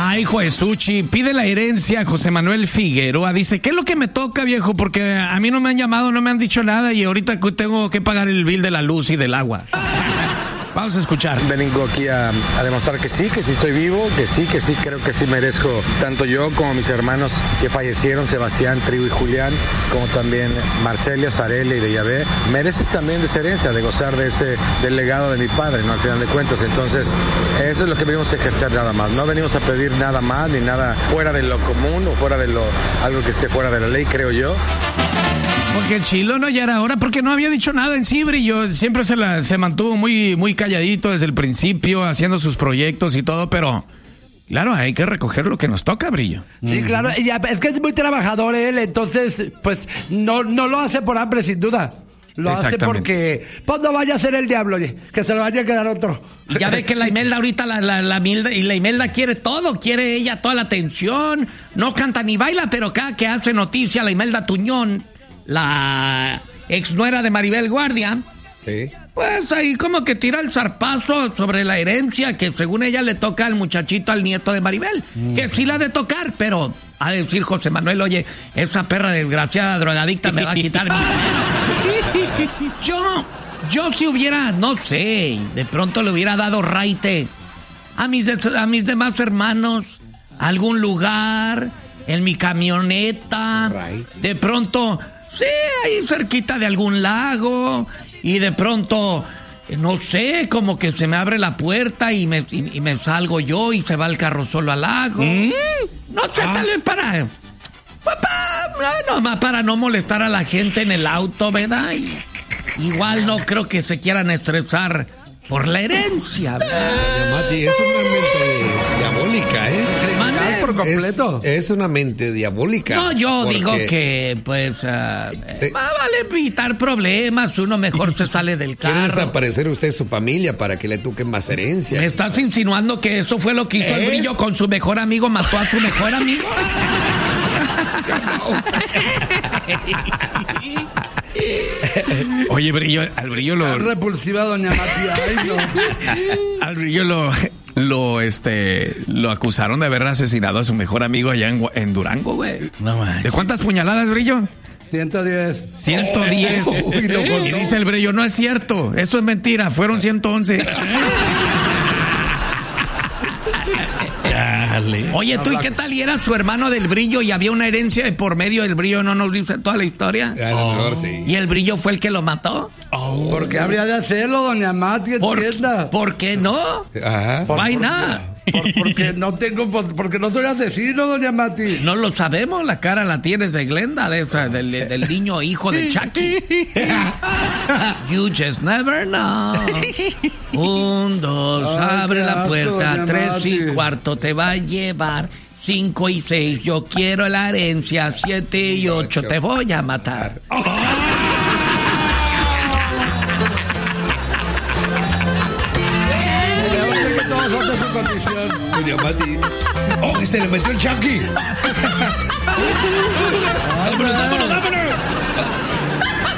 Ay, Josuchi, pide la herencia. José Manuel Figueroa dice, ¿qué es lo que me toca, viejo? Porque a mí no me han llamado, no me han dicho nada y ahorita tengo que pagar el bill de la luz y del agua. Vamos a escuchar. Vengo aquí a demostrar que sí estoy vivo, que sí, creo que sí merezco, tanto yo como mis hermanos que fallecieron, Sebastián, Trigo y Julián, como también Marcelia, Sarela y Bellabé, merecen también de esa herencia, de gozar del legado de mi padre, ¿no? Al final de cuentas. Entonces, eso es lo que venimos a ejercer nada más. No venimos a pedir nada más, ni nada fuera de lo común o fuera de algo que esté fuera de la ley, creo yo. Porque el Chilo no ya era hora, porque no había dicho nada en sí, Brillo. Siempre se mantuvo muy, muy calladito desde el principio, haciendo sus proyectos y todo, pero claro, hay que recoger lo que nos toca, Brillo. Sí, claro, y es que es muy trabajador él, entonces, pues, no lo hace por hambre, sin duda. Lo hace porque, pues no vaya a ser el diablo, que se lo vaya a quedar otro. Y ya ve que la Imelda ahorita, la Imelda quiere todo, quiere ella toda la atención, no canta ni baila, pero cada que hace noticia la Imelda Tuñón, la ex nuera de Maribel Guardia, sí, pues ahí como que tira el zarpazo sobre la herencia que según ella le toca al muchachito, al nieto de Maribel, que sí la ha de tocar, pero a decir José Manuel, oye, esa perra desgraciada drogadicta me va a quitar mi Yo si hubiera, no sé, de pronto le hubiera dado raite a mis demás hermanos, a algún lugar, en mi camioneta, de pronto, sí, ahí cerquita de algún lago, y de pronto, no sé, como que se me abre la puerta y me salgo yo y se va el carro solo al lago. No sé, tal vez para no molestar a la gente en el auto, ¿verdad? Igual no creo que se quieran estresar por la herencia, ¿verdad? Mati, es una mente diabólica, ¿eh? Por completo. Es una mente diabólica. No, yo digo que, pues, vale evitar problemas, uno mejor se sale del carro. Quiere desaparecer usted su familia para que le toquen más herencia. ¿Me estás insinuando que eso fue lo que hizo el Brillo con su mejor amigo? ¿Mató a su mejor amigo? Oye, Brillo, al Brillo lo... repulsiva doña Matías. No. Al Brillo lo acusaron de haber asesinado a su mejor amigo allá en Durango, güey. No, man. ¿De cuántas puñaladas, Brillo? 110. 110. Y dice el Brillo, no es cierto, eso es mentira, fueron 111. Oye, tú, ¿y qué tal? ¿Y era su hermano del Brillo y había una herencia de por medio del Brillo? ¿No nos dice toda la historia? A lo mejor sí. ¿Y el Brillo fue el que lo mató? ¿Por qué habría de hacerlo, doña Mati? ¿Por qué no? Ajá. Vaina. Porque no soy asesino, doña Mati. No lo sabemos, la cara la tienes de Glenda, del niño hijo de Chucky. You just never know. 1, 2, abre la puerta, 3 y cuarto te va a llevar. 5 y 6, yo quiero la herencia. 7 y 8, te voy a matar. ¡Oh, y se le metió el Chucky! ¡Vámonos, vámonos, vámonos!